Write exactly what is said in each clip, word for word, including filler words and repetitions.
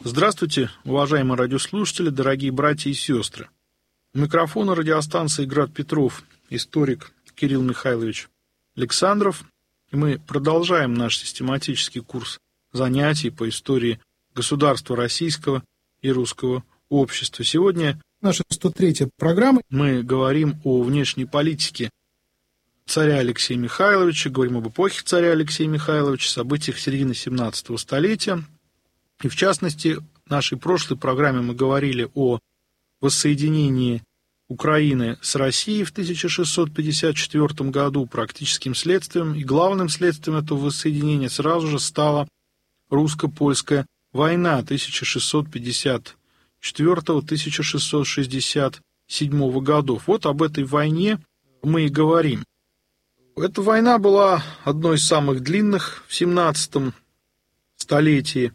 Здравствуйте, уважаемые радиослушатели, дорогие братья и сестры. У микрофона радиостанции «Град Петров» историк Кирилл Михайлович Александров. И мы продолжаем наш систематический курс занятий по истории государства российского и русского общества. Сегодня наша сто третья программа. Мы говорим о внешней политике царя Алексея Михайловича, говорим об эпохе царя Алексея Михайловича, событиях середины семнадцатого столетия. И в частности, в нашей прошлой программе мы говорили о воссоединении Украины с Россией в тысяча шестьсот пятьдесят четвёртом году. Практическим следствием и главным следствием этого воссоединения сразу же стала русско-польская война тысяча шестьсот пятьдесят четвёртого — тысяча шестьсот шестьдесят седьмого годов. Вот об этой войне мы и говорим. Эта война была одной из самых длинных в семнадцатом столетии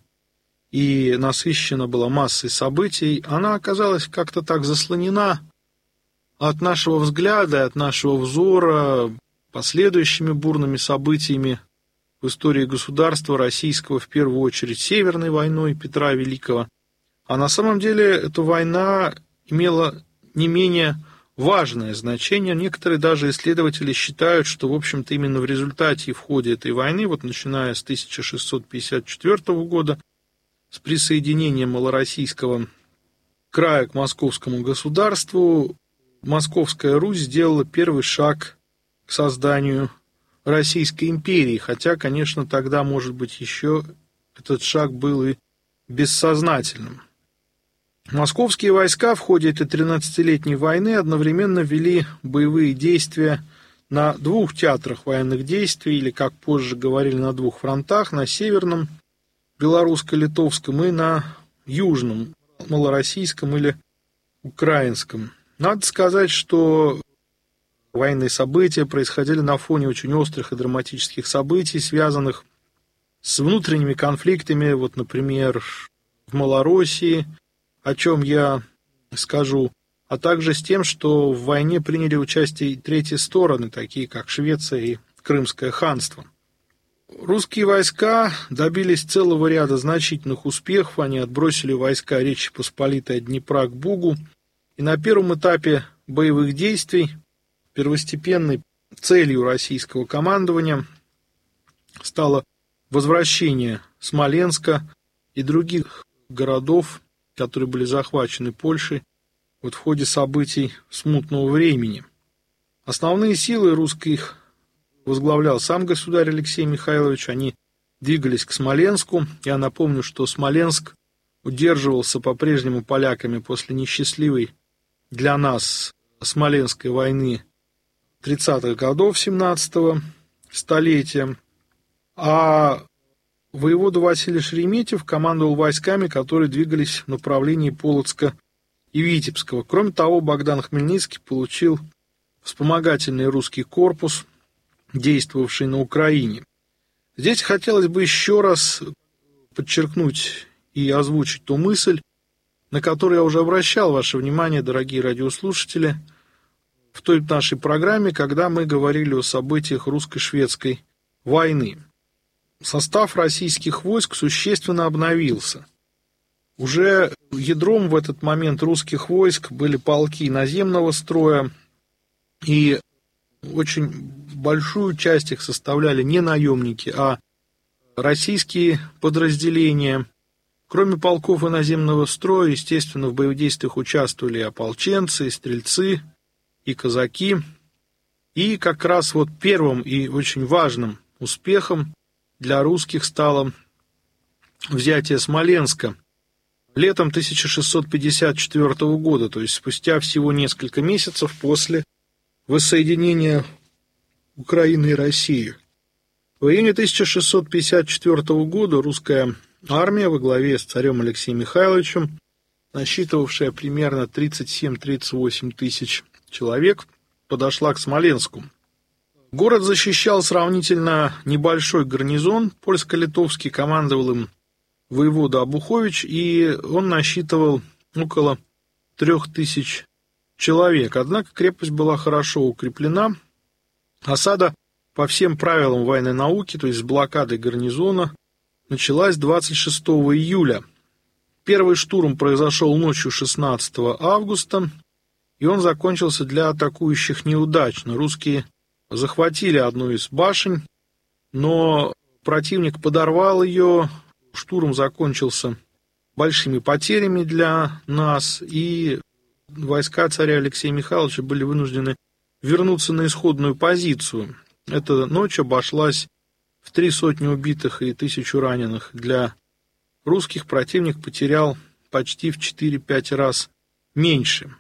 и насыщена была массой событий. Она оказалась как-то так заслонена от нашего взгляда, от нашего взора последующими бурными событиями в истории государства российского, в первую очередь Северной войной Петра Великого. А на самом деле эта война имела не менее важное значение. Некоторые даже исследователи считают, что, в общем-то, именно в результате и в ходе этой войны, вот начиная с тысяча шестьсот пятьдесят четвёртого года, с присоединением малороссийского края к московскому государству, Московская Русь сделала первый шаг к созданию Российской империи, хотя, конечно, тогда, может быть, еще этот шаг был и бессознательным. Московские войска в ходе этой тринадцатилетней войны одновременно вели боевые действия на двух театрах военных действий, или, как позже говорили, на двух фронтах, на северном, белорусско-литовском, и на южном, малороссийском или украинском. Надо сказать, что военные события происходили на фоне очень острых и драматических событий, связанных с внутренними конфликтами, вот, например, в Малороссии, о чем я скажу, а также с тем, что в войне приняли участие и третьи стороны, такие как Швеция и Крымское ханство. Русские войска добились целого ряда значительных успехов, они отбросили войска Речи Посполитой от Днепра к Бугу, и на первом этапе боевых действий первостепенной целью российского командования стало возвращение Смоленска и других городов, которые были захвачены Польшей вот в ходе событий смутного времени. Основные силы русских возглавлял сам государь Алексей Михайлович, они двигались к Смоленску. Я напомню, что Смоленск удерживался по-прежнему поляками после несчастливой для нас Смоленской войны тридцатых годов семнадцатого столетия, а воевода Василий Шереметьев командовал войсками, которые двигались в направлении Полоцка и Витебского. Кроме того, Богдан Хмельницкий получил вспомогательный русский корпус, действовавший на Украине. Здесь хотелось бы еще раз подчеркнуть и озвучить ту мысль, на которую я уже обращал ваше внимание, дорогие радиослушатели, в той нашей программе, когда мы говорили о событиях русско-шведской войны. Состав российских войск существенно обновился. Уже ядром в этот момент русских войск были полки наземного строя, и очень большую часть их составляли не наемники, а российские подразделения. Кроме полков и наземного строя, естественно, в боевых действиях участвовали и ополченцы, и стрельцы, и казаки. И как раз вот первым и очень важным успехом для русских стало взятие Смоленска летом тысяча шестьсот пятьдесят четвёртого года, то есть спустя всего несколько месяцев после воссоединения Украины и России. В июне тысяча шестьсот пятьдесят четвёртого года русская армия во главе с царем Алексеем Михайловичем, насчитывавшая примерно тридцать семь — тридцать восемь тысяч человек, подошла к Смоленску. Город защищал сравнительно небольшой гарнизон, польско-литовский, командовал им воевода Обухович, и он насчитывал около трех тысяч человек. Однако крепость была хорошо укреплена. Осада по всем правилам военной науки, то есть с блокадой гарнизона, началась двадцать шестого июля Первый штурм произошел ночью шестнадцатого августа, и он закончился для атакующих неудачно. Русские захватили одну из башен, но противник подорвал ее, штурм закончился большими потерями для нас, и войска царя Алексея Михайловича были вынуждены вернуться на исходную позицию. Эта ночь обошлась в три сотни убитых и тысячу раненых. Для русских противник потерял почти в четыре-пять раз меньше.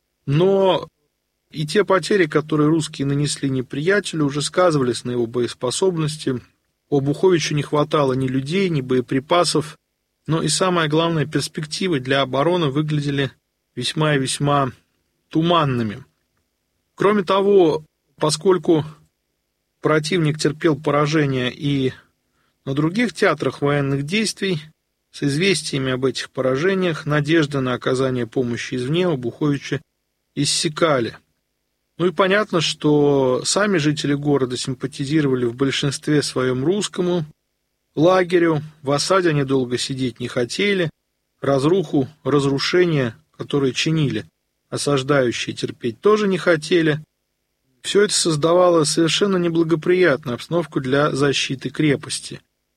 Но и те потери, которые русские нанесли неприятелю, уже сказывались на его боеспособности. У Обуховича не хватало ни людей, ни боеприпасов, но и самое главное, перспективы для обороны выглядели весьма и весьма туманными. Кроме того, поскольку противник терпел поражение и на других театрах военных действий, с известиями об этих поражениях надежды на оказание помощи извне у Обуховича иссякали. Ну и понятно, что сами жители города симпатизировали в большинстве своем русскому лагерю, в осаде они долго сидеть не хотели, разруху, разрушения, которые чинили осаждающие, терпеть тоже не хотели. Все это создавало совершенно неблагоприятную обстановку для защиты крепости.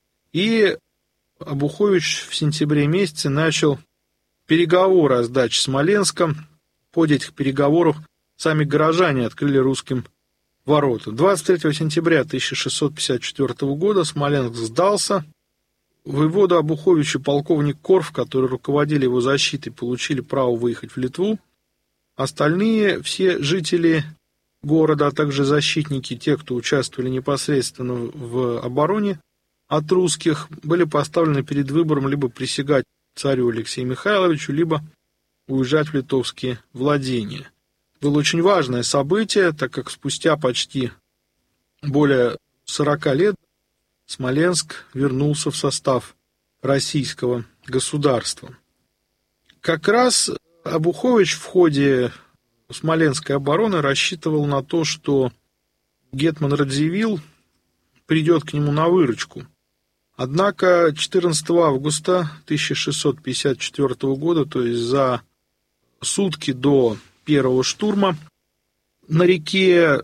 И Обухович в сентябре месяце начал переговоры о сдаче Смоленска. В ходе этих переговоров сами горожане открыли русским ворота. двадцать третьего сентября тысяча шестьсот пятьдесят четвёртого года Смоленск сдался. Воевода Обухович и полковник Корф, которые руководили его защитой, получили право выехать в Литву. Остальные, все жители города, а также защитники, те, кто участвовали непосредственно в обороне от русских, были поставлены перед выбором либо присягать царю Алексею Михайловичу, либо уезжать в литовские владения. Было очень важное событие, так как спустя почти более сорока лет Смоленск вернулся в состав российского государства. Как раз Обухович в ходе Смоленской обороны рассчитывал на то, что гетман Радзивилл придет к нему на выручку. Однако четырнадцатого августа тысяча шестьсот пятьдесят четвёртого года, то есть за сутки до первого штурма, на реке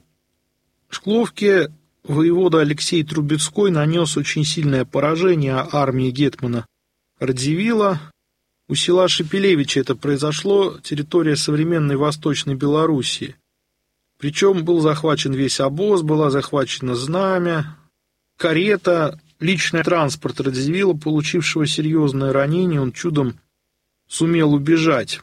Шкловке воевода Алексей Трубецкой нанес очень сильное поражение армии гетмана Радзивилла. У села Шепелевичи это произошло, территория современной Восточной Белоруссии. Причем был захвачен весь обоз, была захвачена знамя, карета, личный транспорт Радзивилла, получившего серьезное ранение, он чудом сумел убежать.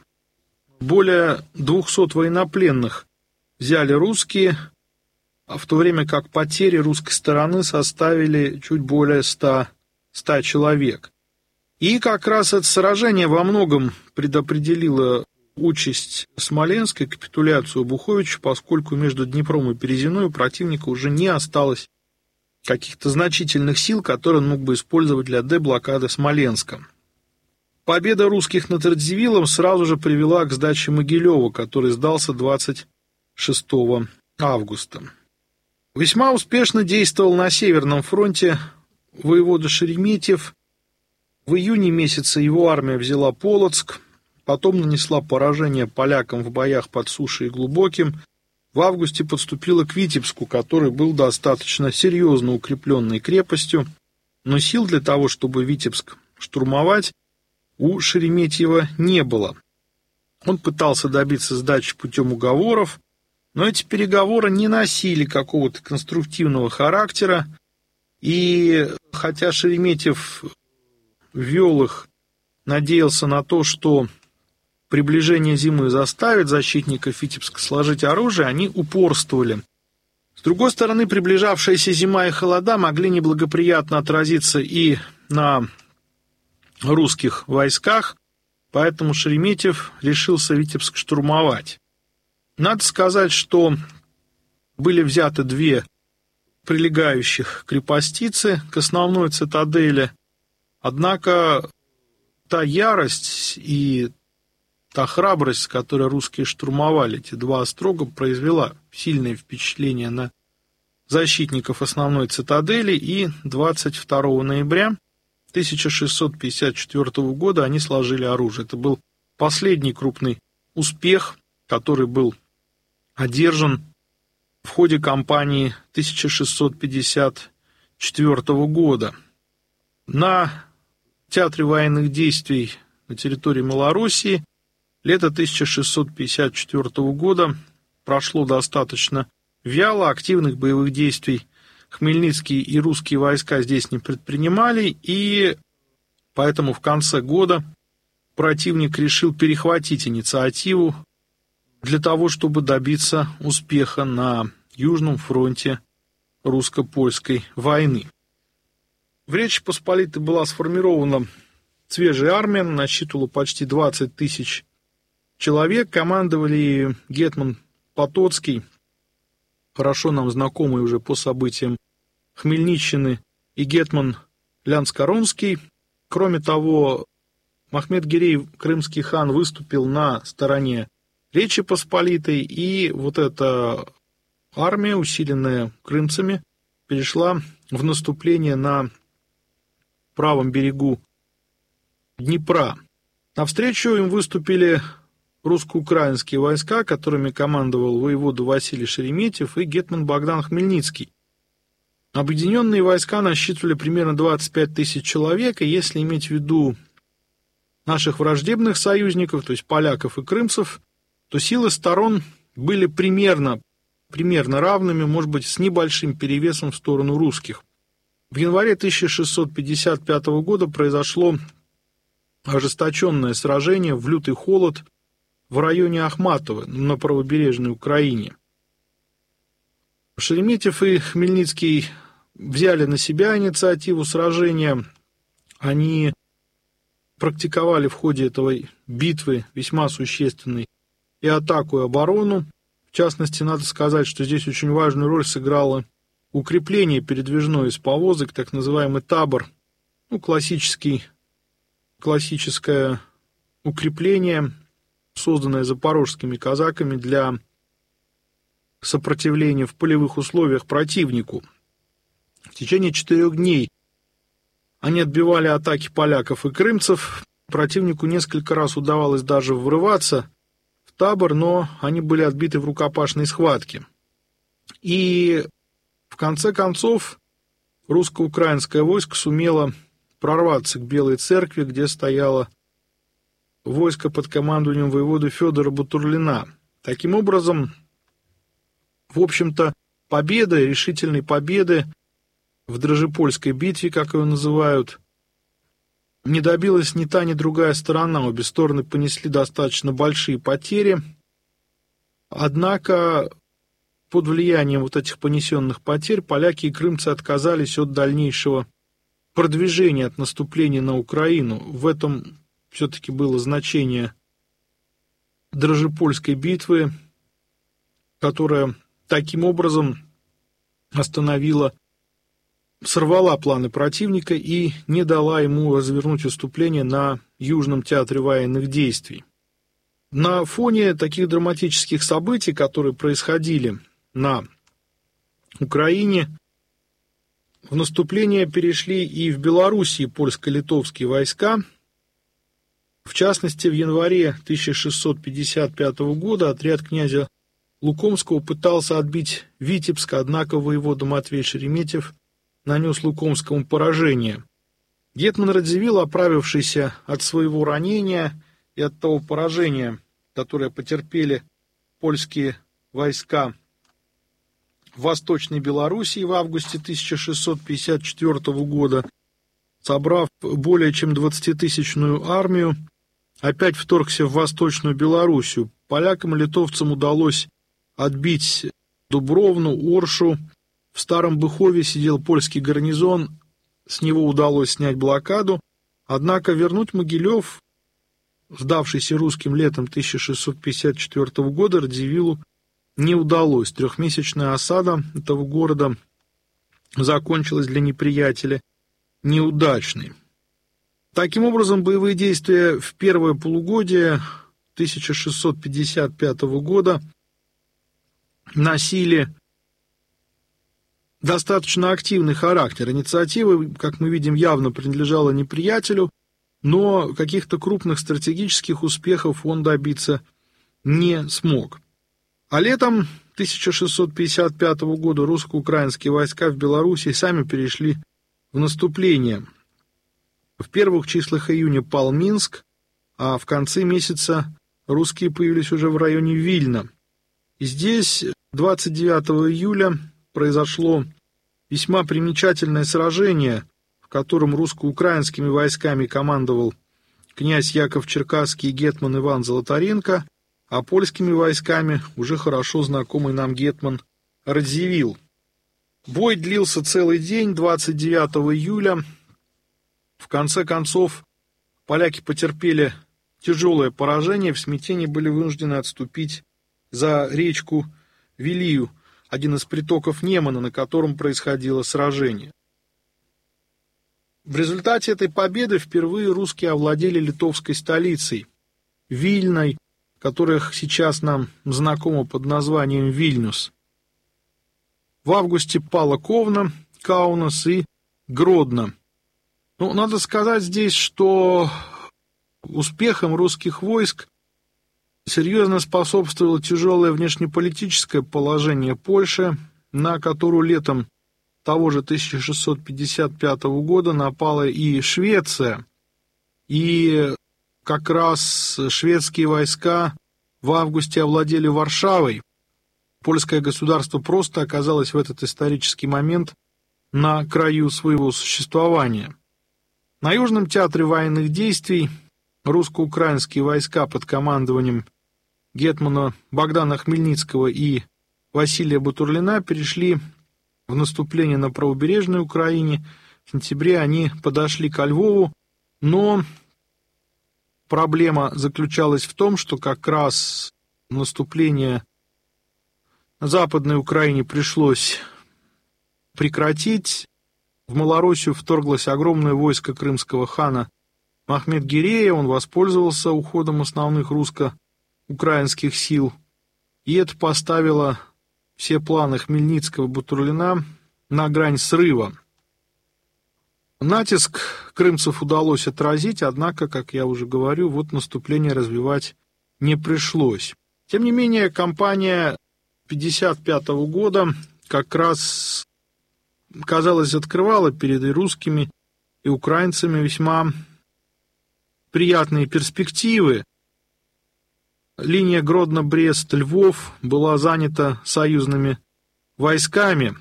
Более двухсот военнопленных взяли русские, а в то время как потери русской стороны составили чуть более ста, ста человек. И как раз это сражение во многом предопределило участь Смоленска и капитуляцию Обуховича, поскольку между Днепром и Березиной у противника уже не осталось каких-то значительных сил, которые он мог бы использовать для деблокады Смоленска. Победа русских над Радзивиллом сразу же привела к сдаче Могилева, который сдался двадцать шестого августа. Весьма успешно действовал на Северном фронте воевода Шереметьев. В июне месяце его армия взяла Полоцк, потом нанесла поражение полякам в боях под Сушей и Глубоким. В августе подступила к Витебску, который был достаточно серьезно укрепленной крепостью, но сил для того, чтобы Витебск штурмовать, у Шереметьева не было. Он пытался добиться сдачи путем уговоров, но эти переговоры не носили какого-то конструктивного характера, и хотя Шереметьев вел их, надеялся на то, что приближение зимы заставит защитников Витебска сложить оружие, они упорствовали. С другой стороны, приближавшаяся зима и холода могли неблагоприятно отразиться и на русских войсках, поэтому Шереметьев решился Витебск штурмовать. Надо сказать, что были взяты две прилегающих крепостицы к основной цитадели, однако та ярость и та храбрость, с которой русские штурмовали эти два острога, произвела сильное впечатление на защитников основной цитадели, и двадцать второго ноября тысяча шестьсот пятьдесят четвёртого года они сложили оружие. Это был последний крупный успех, который был одержан в ходе кампании тысяча шестьсот пятьдесят четвёртого года. На театре военных действий на территории Малороссии лето тысяча шестьсот пятьдесят четвёртого года прошло достаточно вяло, активных боевых действий хмельницкие и русские войска здесь не предпринимали, и поэтому в конце года противник решил перехватить инициативу для того, чтобы добиться успеха на Южном фронте русско-польской войны. В Речи Посполитой была сформирована свежая армия, насчитывала почти двадцать тысяч человек, командовали гетман Потоцкий, хорошо нам знакомый уже по событиям Хмельниччины, и гетман Лянскоронский. Кроме того, Махмед Гирей, крымский хан, выступил на стороне Речи Посполитой, и вот эта армия, усиленная крымцами, перешла в наступление на правом берегу Днепра. Навстречу им выступили русско-украинские войска, которыми командовал воевода Василий Шереметьев и гетман Богдан Хмельницкий. Объединенные войска насчитывали примерно двадцать пять тысяч человек, и если иметь в виду наших враждебных союзников, то есть поляков и крымцев, то силы сторон были примерно, примерно равными, может быть, с небольшим перевесом в сторону русских. В январе тысяча шестьсот пятьдесят пятого года произошло ожесточенное сражение в лютый холод в районе Ахматова на правобережной Украине. Шереметьев и Хмельницкий взяли на себя инициативу сражения. Они практиковали в ходе этой битвы весьма существенный и атаку, и оборону. В частности, надо сказать, что здесь очень важную роль сыграло укрепление передвижное из повозок, так называемый табор, ну, классический, классическое укрепление, созданное запорожскими казаками для сопротивления в полевых условиях противнику. В течение четырех дней они отбивали атаки поляков и крымцев. Противнику несколько раз удавалось даже врываться в табор, но они были отбиты в рукопашной схватке. И в конце концов русско-украинское войско сумело прорваться к Белой церкви, где стояло войско под командованием воеводы Федора Бутурлина. Таким образом, в общем-то, победы, решительной победы в Дрожепольской битве, как ее называют, не добилась ни та, ни другая сторона. Обе стороны понесли достаточно большие потери. Однако, под влиянием вот этих понесенных потерь, поляки и крымцы отказались от дальнейшего продвижения, от наступления на Украину. В этом все-таки было значение Дрожепольской битвы, которая таким образом остановила, сорвала планы противника и не дала ему развернуть выступление на Южном театре военных действий. На фоне таких драматических событий, которые происходили на Украине, в наступление перешли и в Белоруссии польско-литовские войска. В частности, в январе тысяча шестьсот пятьдесят пятого года отряд князя Лукомского пытался отбить Витебск, однако воевода Матвей Шереметьев нанес Лукомскому поражение. Гетман Радзивилл, оправившийся от своего ранения и от того поражения, которое потерпели польские войска в Восточной Белоруссии в августе тысяча шестьсот пятьдесят четвёртого года, собрав более чем двадцатитысячную армию, опять вторгся в Восточную Белоруссию. Полякам и литовцам удалось отбить Дубровну, Оршу. В Старом Быхове сидел польский гарнизон, с него удалось снять блокаду, однако вернуть Могилев, сдавшийся русским летом тысяча шестьсот пятьдесят четвёртого года, Радзивиллу не удалось. Трехмесячная осада этого города закончилась для неприятеля неудачной. Таким образом, боевые действия в первое полугодие тысяча шестьсот пятьдесят пятого года носили достаточно активный характер. Инициатива, как мы видим, явно принадлежала неприятелю, но каких-то крупных стратегических успехов он добиться не смог. А летом тысяча шестьсот пятьдесят пятого года русско-украинские войска в Белоруссии сами перешли в наступление. В первых числах июня пал Минск, а в конце месяца русские появились уже в районе Вильна. И здесь двадцать девятого июля произошло весьма примечательное сражение, в котором русско-украинскими войсками командовал князь Яков Черкасский и гетман Иван Золотаренко, а польскими войсками уже хорошо знакомый нам гетман Радзивилл. Бой длился целый день, двадцать девятого июля. В конце концов, поляки потерпели тяжелое поражение, в смятении были вынуждены отступить за речку Вилию, один из притоков Немана, на котором происходило сражение. В результате этой победы впервые русские овладели литовской столицей, Вильной, которая сейчас нам знакома под названием Вильнюс. В августе пала Ковна, Каунас и Гродно. Ну, надо сказать здесь, что успехам русских войск серьезно способствовало тяжелое внешнеполитическое положение Польши, на которую летом того же тысяча шестьсот пятьдесят пятого года напала и Швеция. И как раз шведские войска в августе овладели Варшавой. Польское государство просто оказалось в этот исторический момент на краю своего существования. На Южном театре военных действий русско-украинские войска под командованием гетмана Богдана Хмельницкого и Василия Бутурлина перешли в наступление на правобережной Украине. В сентябре они подошли ко Львову, но проблема заключалась в том, что как раз наступление на Западной Украине пришлось прекратить. В Малороссию вторглось огромное войско крымского хана Махмед-Гирея, он воспользовался уходом основных русско-украинских сил, и это поставило все планы Хмельницкого и Бутурлина на грань срыва. Натиск крымцев удалось отразить, однако, как я уже говорю, вот наступление развивать не пришлось. Тем не менее, кампания пятьдесят пятого года как раз, казалось, открывала перед и русскими, и украинцами весьма приятные перспективы. Линия Гродно-Брест-Львов была занята союзными войсками,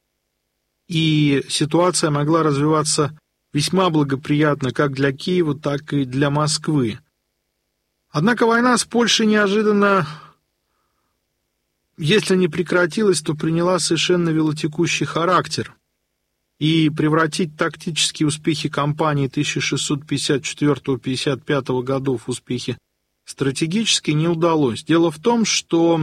и ситуация могла развиваться весьма благоприятно как для Киева, так и для Москвы. Однако война с Польшей неожиданно, если не прекратилась, то приняла совершенно велотекущий характер, и превратить тактические успехи кампании тысяча шестьсот пятьдесят четвёртого — пятьдесят пятого годов в успехи стратегически не удалось. Дело в том, что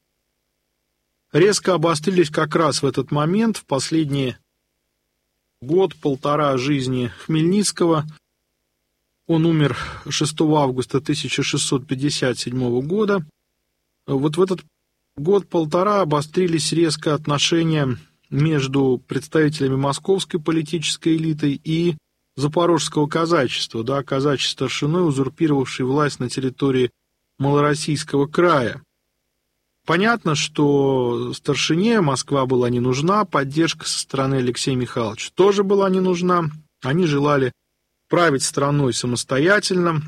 резко обострились как раз в этот момент, в последний год-полтора жизни Хмельницкого. Он умер шестого августа тысяча шестьсот пятьдесят седьмого года. Вот в этот год-полтора обострились резко отношения между представителями московской политической элиты и запорожского казачества, да, казачьей старшиной, узурпировавшей власть на территории Малороссийского края. Понятно, что старшине Москва была не нужна, поддержка со стороны Алексея Михайловича тоже была не нужна. Они желали править страной самостоятельно.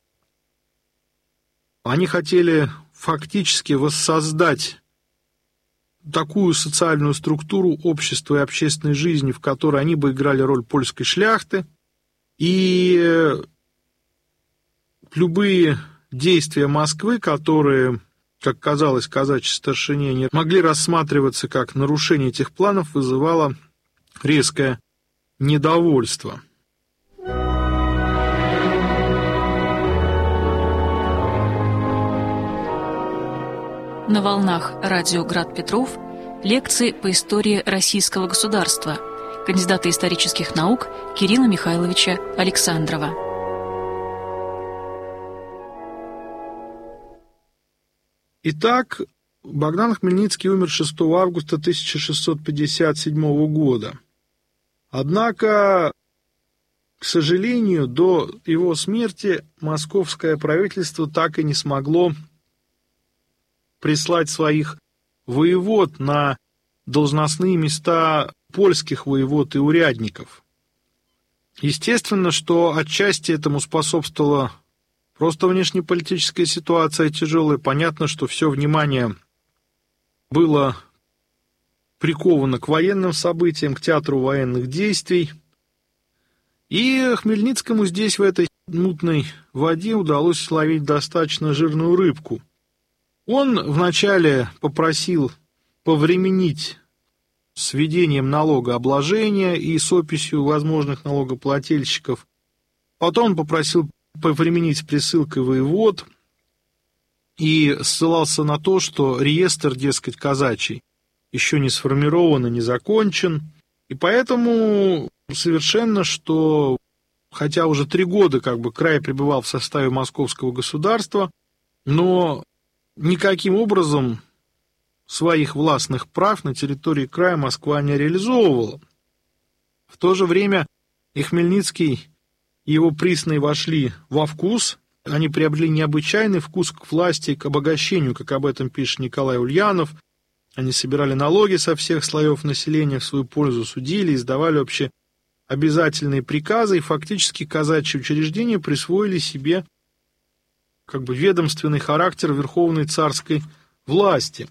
Они хотели фактически воссоздать такую социальную структуру общества и общественной жизни, в которой они бы играли роль польской шляхты, и любые действия Москвы, которые, как казалось, казачьей старшине не могли рассматриваться как нарушение этих планов, вызывало резкое недовольство. На волнах радио «Град Петров» лекции по истории российского государства кандидата исторических наук Кирилла Михайловича Александрова. Итак, Богдан Хмельницкий умер шестого августа тысяча шестьсот пятьдесят седьмого года. Однако, к сожалению, до его смерти московское правительство так и не смогло прислать своих воевод на должностные места польских воевод и урядников. Естественно, что отчасти этому способствовала просто внешнеполитическая ситуация тяжелая. Понятно, что все внимание было приковано к военным событиям, к театру военных действий. И Хмельницкому здесь, в этой мутной воде, удалось словить достаточно жирную рыбку. Он вначале попросил повременить с введением налогообложения и с описью возможных налогоплательщиков. Потом он попросил повременить с присылкой воевод и ссылался на то, что реестр, дескать, казачий еще не сформирован и не закончен. И поэтому совершенно, что хотя уже три года как бы край пребывал в составе московского государства, но никаким образом своих властных прав на территории края Москва не реализовывала. В то же время и Хмельницкий, и его присные вошли во вкус, они приобрели необычайный вкус к власти, к обогащению, как об этом пишет Николай Ульянов. Они собирали налоги со всех слоев населения в свою пользу, судили, издавали общеобязательные приказы, и фактически казачьи учреждения присвоили себе как бы ведомственный характер верховной царской власти.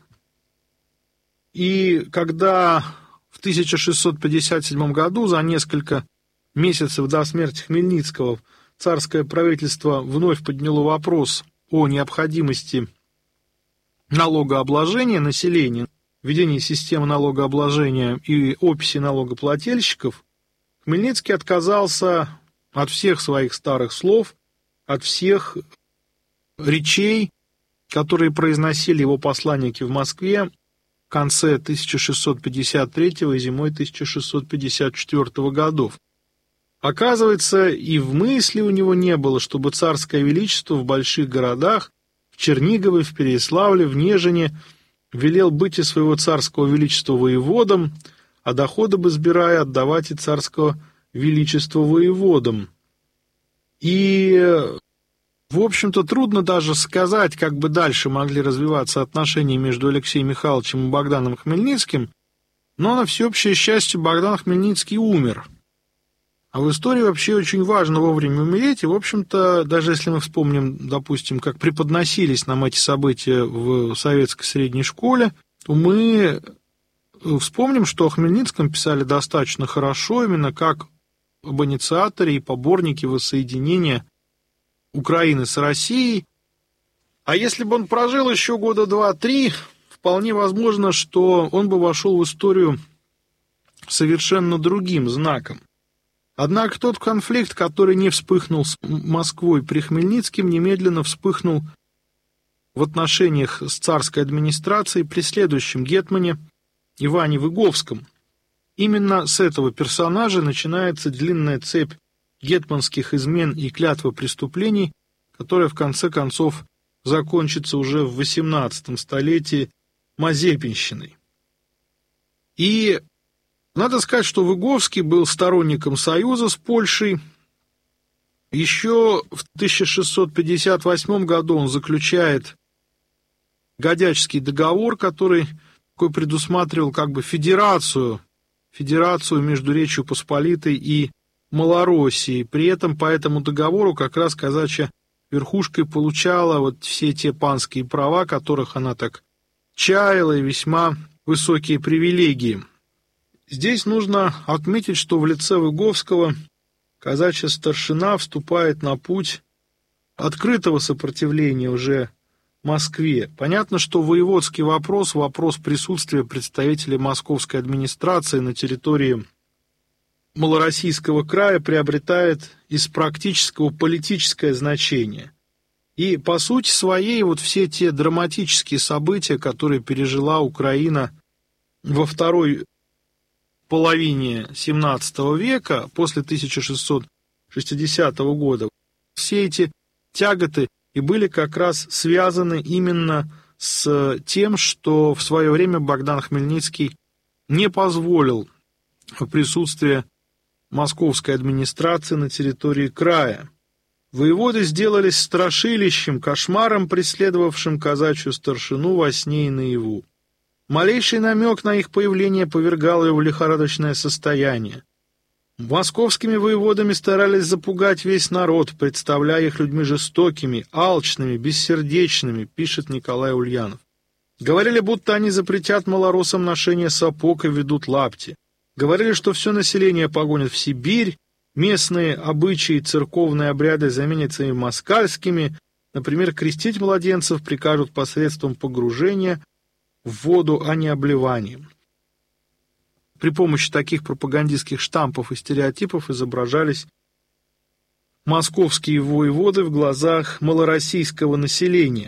И когда в тысяча шестьсот пятьдесят седьмом году, за несколько месяцев до смерти Хмельницкого, царское правительство вновь подняло вопрос о необходимости налогообложения населения, введения системы налогообложения и описи налогоплательщиков, Хмельницкий отказался от всех своих старых слов, от всех речей, которые произносили его посланники в Москве в конце тысяча шестьсот пятьдесят третьего и зимой тысяча шестьсот пятьдесят четвёртого годов. Оказывается, и в мысли у него не было, чтобы царское величество в больших городах, в Чернигове, в Переяславле, в Нежине, велел быть и своего царского величества воеводом, а доходы бы сбирая отдавать и царского величества воеводам. И, в общем-то, трудно даже сказать, как бы дальше могли развиваться отношения между Алексеем Михайловичем и Богданом Хмельницким, но на всеобщее счастье Богдан Хмельницкий умер. А в истории вообще очень важно вовремя умереть, и, в общем-то, даже если мы вспомним, допустим, как преподносились нам эти события в советской средней школе, то мы вспомним, что о Хмельницком писали достаточно хорошо, именно как об инициаторе и поборнике воссоединения Украины с Россией. А если бы он прожил еще года два-три, вполне возможно, что он бы вошел в историю совершенно другим знаком. Однако тот конфликт, который не вспыхнул с Москвой при Хмельницком, немедленно вспыхнул в отношениях с царской администрацией при следующем гетмане Иване Выговском. Именно с этого персонажа начинается длинная цепь гетманских измен и клятвопреступлений, которая в конце концов закончится уже в восемнадцатом столетии Мазепинщиной. И надо сказать, что Выговский был сторонником союза с Польшей. Еще в тысяча шестьсот пятьдесят восьмом году он заключает Годячский договор, который предусматривал как бы федерацию, федерацию между Речью Посполитой и Малороссией. При этом по этому договору как раз казачья верхушка получала вот все те панские права, которых она так чаяла, и весьма высокие привилегии. Здесь нужно отметить, что в лице Выговского казачья старшина вступает на путь открытого сопротивления уже Москве. Понятно, что воеводский вопрос, вопрос присутствия представителей московской администрации на территории Малороссийского края приобретает из практического политическое значение. И по сути своей вот все те драматические события, которые пережила Украина во второй половине семнадцатого века, после тысяча шестьсот шестидесятого года, все эти тяготы и были как раз связаны именно с тем, что в свое время Богдан Хмельницкий не позволил присутствия московской администрации на территории края. Воеводы сделались страшилищем, кошмаром, преследовавшим казачью старшину во сне и наяву. Малейший намек на их появление повергал его в лихорадочное состояние. Московскими воеводами старались запугать весь народ, представляя их людьми жестокими, алчными, бессердечными, пишет Николай Ульянов. Говорили, будто они запретят малороссам ношение сапог и ведут лапти. Говорили, что все население погонят в Сибирь, местные обычаи и церковные обряды заменятся им москальскими, например, крестить младенцев прикажут посредством погружения в воду, а не обливанием. При помощи таких пропагандистских штампов и стереотипов изображались московские воеводы в глазах малороссийского населения.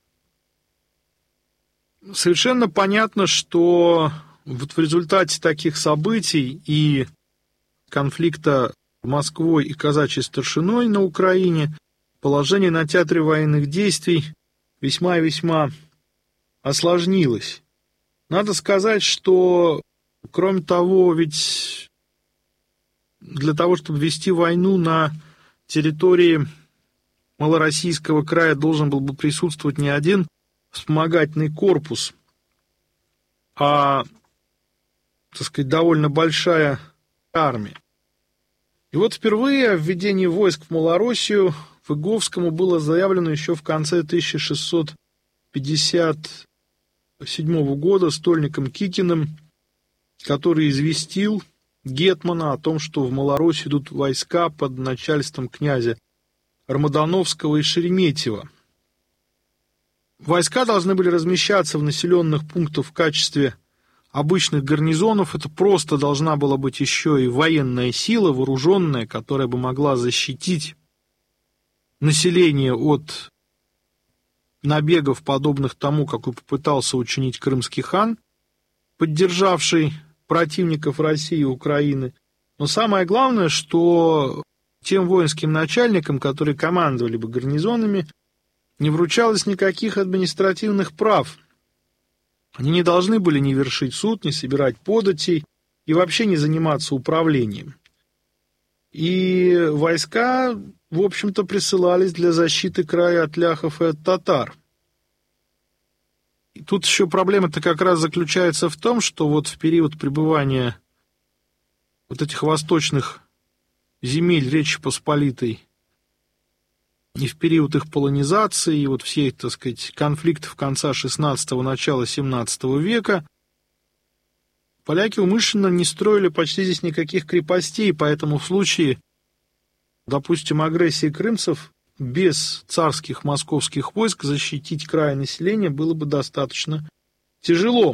Совершенно понятно, что вот в результате таких событий и конфликта Москвой и казачьей старшиной на Украине положение на театре военных действий весьма и весьма осложнилось. Надо сказать, что, кроме того, ведь для того, чтобы вести войну на территории малороссийского края, должен был бы присутствовать не один вспомогательный корпус, а, так сказать, довольно большая армия. И вот впервые о введении войск в Малороссию Выговскому было заявлено еще в конце тысяча шестьсот пятьдесят седьмого года стольником Кикиным, который известил гетмана о том, что в Малороссию идут войска под начальством князя Рамадановского и Шереметьева. Войска должны были размещаться в населенных пунктах в качестве обычных гарнизонов. Это просто должна была быть еще и военная сила, вооруженная, которая бы могла защитить население от набегов, подобных тому, какой попытался учинить крымский хан, поддержавший противников России и Украины. Но самое главное, что тем воинским начальникам, которые командовали бы гарнизонами, не вручалось никаких административных прав. Они не должны были ни вершить суд, ни собирать податей и вообще не заниматься управлением. И войска, в общем-то, присылались для защиты края от ляхов и от татар. И тут еще проблема-то как раз заключается в том, что вот в период пребывания вот этих восточных земель Речи Посполитой и в период их полонизации, и вот всех, так сказать, конфликтов конца шестнадцатого, начала семнадцатого века, поляки умышленно не строили почти здесь никаких крепостей, поэтому в случае, допустим, агрессии крымцев, без царских московских войск защитить край населения было бы достаточно тяжело.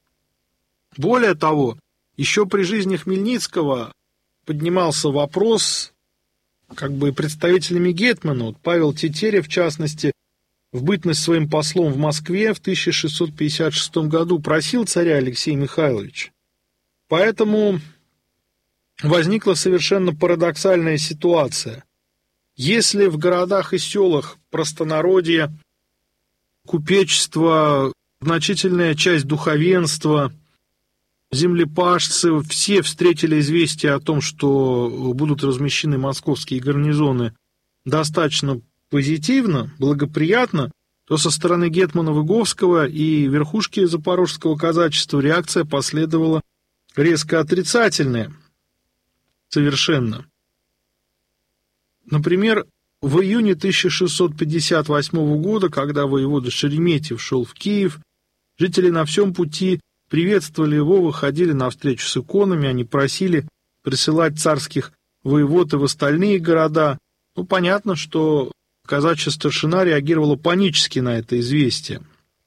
Более того, еще при жизни Хмельницкого поднимался вопрос, как бы представителями гетмана, вот Павел Тетерев, в частности, в бытность своим послом в Москве в тысяча шестьсот пятьдесят шестом году просил царя Алексея Михайловича. Поэтому возникла совершенно парадоксальная ситуация. Если в городах и селах простонародье, купечество, значительная часть духовенства, землепашцы, все встретили известие о том, что будут размещены московские гарнизоны, достаточно позитивно, благоприятно, то со стороны гетмана Выговского и верхушки запорожского казачества реакция последовала резко отрицательная. Совершенно. Например, в июне тысяча шестьсот пятьдесят восьмого года, когда воевода Шереметьев шел в Киев, жители на всем пути приветствовали его, выходили навстречу с иконами, они просили присылать царских воевод и в остальные города. Ну, понятно, что казачья старшина реагировала панически на это известие.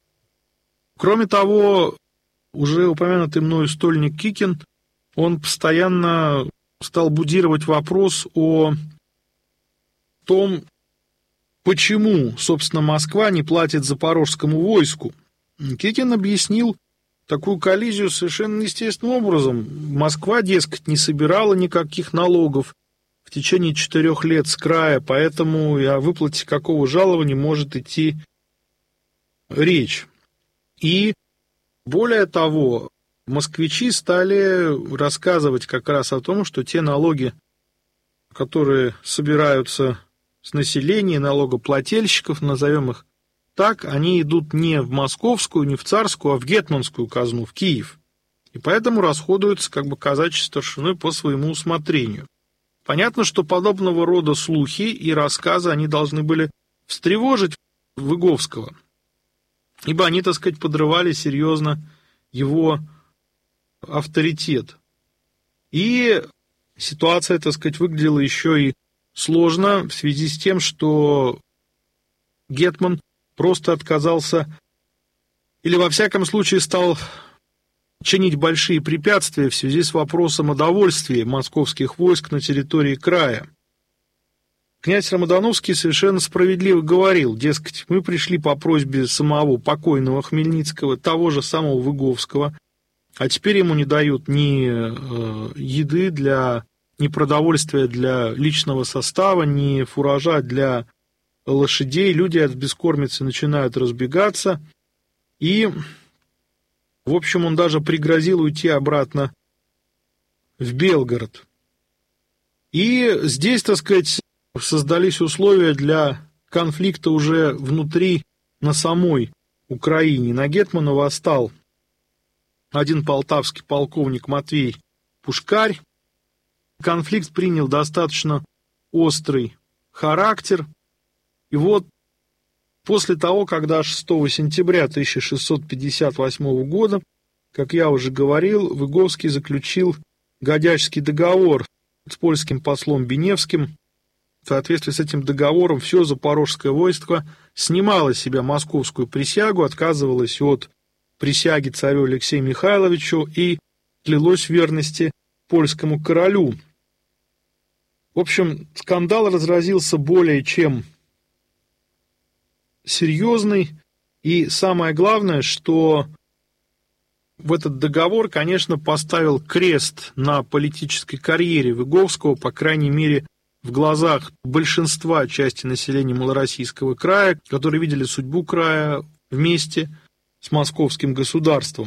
Кроме того, уже упомянутый мною стольник Кикин, он постоянно стал будировать вопрос о том, почему, собственно, Москва не платит запорожскому войску. Кикин объяснил такую коллизию совершенно естественным образом. Москва, дескать, не собирала никаких налогов в течение четырех лет с края, поэтому и о выплате какого жалования может идти речь. И более того, москвичи стали рассказывать как раз о том, что те налоги, которые собираются с населения, налогоплательщиков, назовем их так, они идут не в московскую, не в царскую, а в гетманскую казну, в Киев. И поэтому расходуются как бы казачьей старшиной по своему усмотрению. Понятно, что подобного рода слухи и рассказы, они должны были встревожить Выговского, ибо они, так сказать, подрывали серьезно его авторитет. И ситуация, так сказать, выглядела еще и сложно в связи с тем, что гетман просто отказался, или во всяком случае стал чинить большие препятствия в связи с вопросом о довольствии московских войск на территории края. Князь Рамадановский совершенно справедливо говорил, дескать, мы пришли по просьбе самого покойного Хмельницкого, того же самого Выговского, а теперь ему не дают ни э, еды для, ни продовольствия для личного состава, ни фуража для лошадей. Люди от бескормицы начинают разбегаться. И, в общем, он даже пригрозил уйти обратно в Белгород. И здесь, так сказать, создались условия для конфликта уже внутри, на самой Украине. На гетмана восстал один полтавский полковник Матвей Пушкарь. Конфликт принял достаточно острый характер. И вот после того, когда шестого сентября тысяча шестьсот пятьдесят восьмого года, как я уже говорил, Выговский заключил Годячский договор с польским послом Беневским. В соответствии с этим договором все запорожское войско снимало с себя московскую присягу, отказывалось от присяги царю Алексею Михайловичу и клялось в верности польскому королю. В общем, скандал разразился более чем серьезный, и самое главное, что в этот договор, конечно, поставил крест на политической карьере Выговского, по крайней мере, в глазах большинства части населения малороссийского края, которые видели судьбу края вместе с московским государством.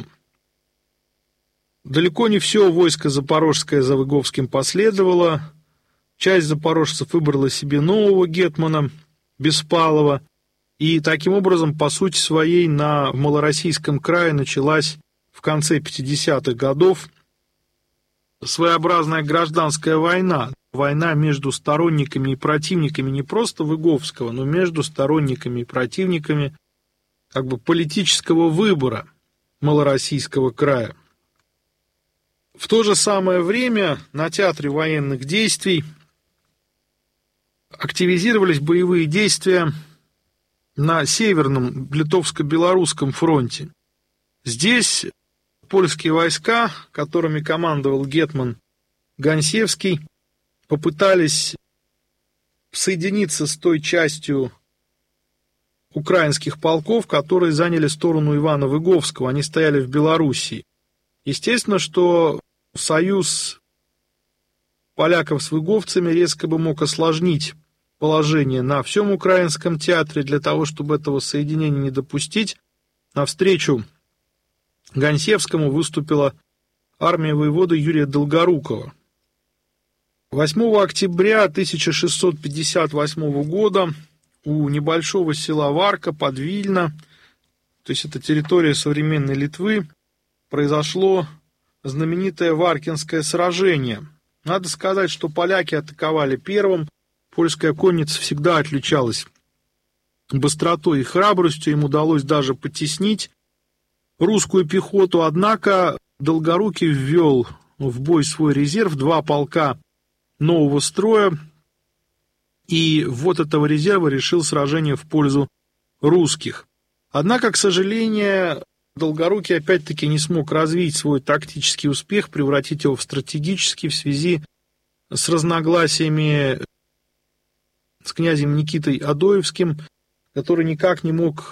Далеко не все войско запорожское за Выговским последовало. Часть запорожцев выбрала себе нового гетмана, Беспалова, и таким образом, по сути своей, на малороссийском крае началась в конце пятидесятых годов своеобразная гражданская война. Война между сторонниками и противниками не просто Выговского, но между сторонниками и противниками как бы политического выбора малороссийского края. В то же самое время на театре военных действий активизировались боевые действия на Северном Литовско-Белорусском фронте. Здесь польские войска, которыми командовал гетман Гонсевский, попытались соединиться с той частью украинских полков, которые заняли сторону Ивана Выговского. Они стояли в Белоруссии. Естественно, что союз поляков с выговцами резко бы мог осложнить положение на всем украинском театре. Для того, чтобы этого соединения не допустить, навстречу Гонсевскому выступила армия воевода Юрия Долгорукова. восьмого октября тысяча шестьсот пятьдесят восьмого года у небольшого села Варка под Вильно, то есть это территория современной Литвы, произошло знаменитое Варкинское сражение. Надо сказать, что поляки атаковали первым. Польская конница всегда отличалась быстротой и храбростью, им удалось даже потеснить русскую пехоту, однако Долгорукий ввел в бой свой резерв, два полка нового строя, и вот этого резерва решил сражение в пользу русских. Однако, к сожалению, Долгорукий опять-таки не смог развить свой тактический успех, превратить его в стратегический в связи с разногласиями с князем Никитой Адоевским, который никак не мог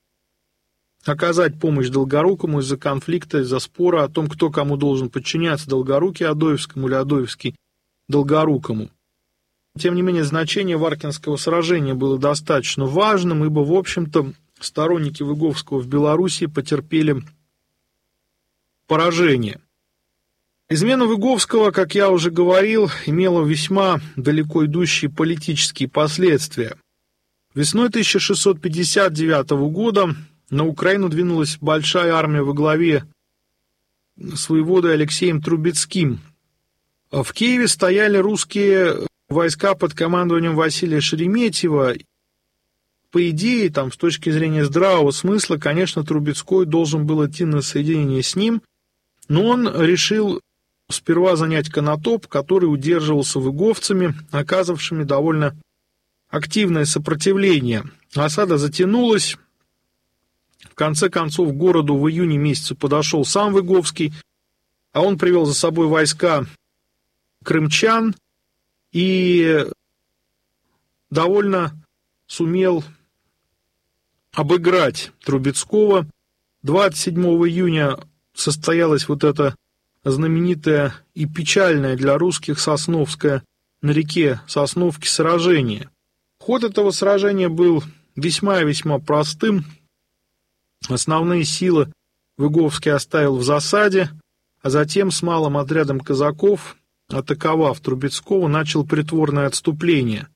оказать помощь Долгорукому из-за конфликта, из-за спора о том, кто кому должен подчиняться, Долгорукий Адоевскому или Адоевский Долгорукому. Тем не менее, значение Варкинского сражения было достаточно важным, ибо, в общем-то, сторонники Выговского в Белоруссии потерпели поражение. Измена Выговского, как я уже говорил, имела весьма далеко идущие политические последствия. Весной тысяча шестьсот пятьдесят девятого года на Украину двинулась большая армия во главе с воеводой Алексеем Трубецким. В Киеве стояли русские войска под командованием Василия Шереметьева. По идее, там, с точки зрения здравого смысла, конечно, Трубецкой должен был идти на соединение с ним, но он решил сперва занять Конотоп, который удерживался выговцами, оказывавшими довольно активное сопротивление. Осада затянулась. В конце концов, к городу в июне месяце подошел сам Выговский, а он привел за собой войска крымчан и довольно сумел обыграть Трубецкого. двадцать седьмого июня состоялась вот эта знаменитое и печальное для русских Сосновское на реке Сосновки сражение. Ход этого сражения был весьма и весьма простым. Основные силы Выговский оставил в засаде, а затем с малым отрядом казаков, атаковав Трубецкого, начал притворное отступление.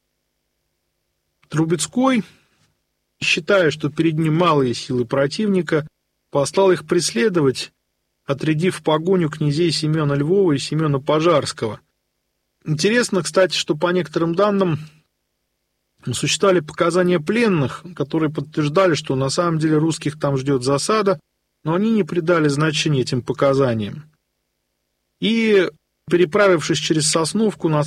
Трубецкой, считая, что перед ним малые силы противника, послал их преследовать, отрядив в погоню князей Семена Львова и Семена Пожарского. Интересно, кстати, что по некоторым данным существовали показания пленных, которые подтверждали, что на самом деле русских там ждет засада, но они не придали значения этим показаниям. И, переправившись через Сосновку, на